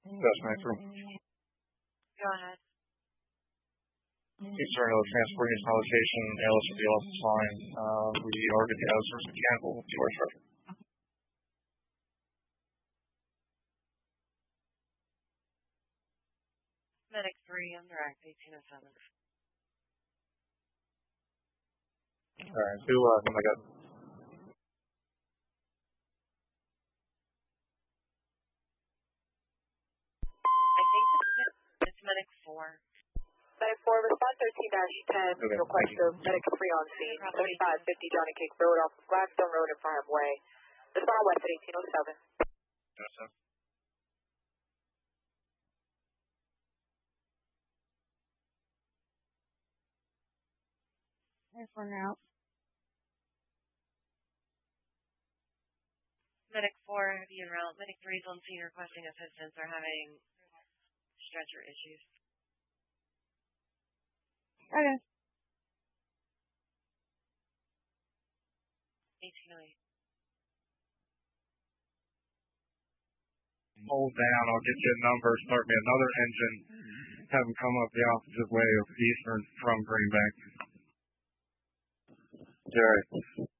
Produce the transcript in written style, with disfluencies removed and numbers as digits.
That's my crew. Go ahead. Eastern transport units location, ALS is the ALS line. We are going to have some mechanical to our traffic. Medic 3 on direct 1807. Alright, oh my god. I think it's Medic 4. Medic 4, respond 13-10, Okay, request of Medic 3 on scene, 7550 Johnny Cake Road off of Gladstone Road in Farm Way. Respond west at 1807. Yes, sir. There's one out. Medic 4, have you en route? Medic 3 is on scene requesting assistance or having stretcher issues. Okay. 1808. Hold down, I'll get you a number, start me another engine, have them come up the opposite way of Eastern from Greenbank. Jerry.